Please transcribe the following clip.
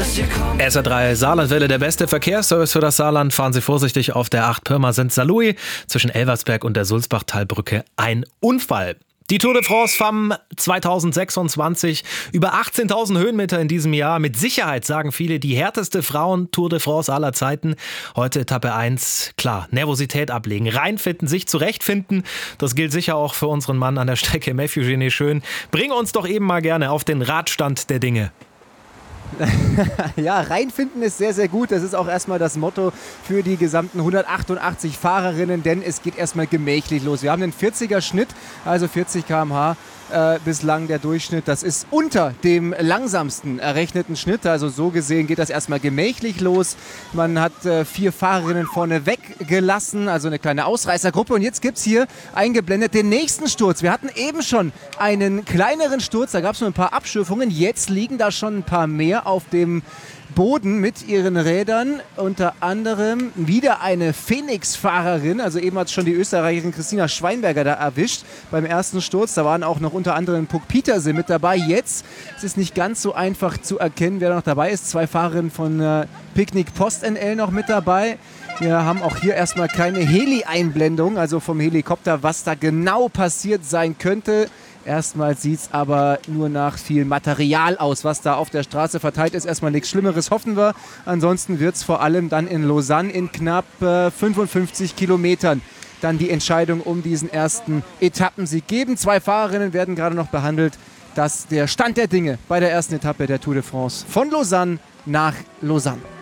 SR3 Saarlandwelle, der beste Verkehrsservice für das Saarland. Fahren Sie vorsichtig auf der 8 Pirmasens-Saarlouis zwischen Elversberg und der Sulzbachtalbrücke. Ein Unfall. Die Tour de France Femmes 2026, über 18.000 Höhenmeter in diesem Jahr. Mit Sicherheit, sagen viele, die härteste Frauen-Tour de France aller Zeiten. Heute Etappe 1, klar, Nervosität ablegen, reinfinden, sich zurechtfinden. Das gilt sicher auch für unseren Mann an der Strecke, Mathieu Genet Schön. Bring uns doch eben mal gerne auf den Radstand der Dinge. Ja, reinfinden ist sehr, sehr gut. Das ist auch erstmal das Motto für die gesamten 188 Fahrerinnen, denn es geht erstmal gemächlich los. Wir haben den 40er Schnitt, also 40 km/h bislang der Durchschnitt. Das ist unter dem langsamsten errechneten Schnitt. Also so gesehen geht das erstmal gemächlich los. Man hat 4 Fahrerinnen vorne weggelassen, also eine kleine Ausreißergruppe. Und jetzt gibt es hier eingeblendet den nächsten Sturz. Wir hatten eben schon einen kleineren Sturz, da gab es nur ein paar Abschürfungen. Jetzt liegen da schon ein paar mehr auf dem Boden mit ihren Rädern, unter anderem wieder eine Phoenix-Fahrerin, also eben hat schon die Österreicherin Christina Schweinberger da erwischt beim ersten Sturz. Da waren auch noch unter anderem Puck Pieterse mit dabei. Jetzt ist es nicht ganz so einfach zu erkennen, wer noch dabei ist. 2 Fahrerinnen von Picnic Post NL noch mit dabei. Wir haben auch hier erstmal keine Heli-Einblendung, also vom Helikopter, was da genau passiert sein könnte. Erstmal sieht es aber nur nach viel Material aus, was da auf der Straße verteilt ist. Erstmal nichts Schlimmeres, hoffen wir. Ansonsten wird es vor allem dann in Lausanne in knapp 55 Kilometern dann die Entscheidung um diesen ersten Etappensieg geben. 2 Fahrerinnen werden gerade noch behandelt. Das ist der Stand der Dinge bei der ersten Etappe der Tour de France von Lausanne nach Lausanne.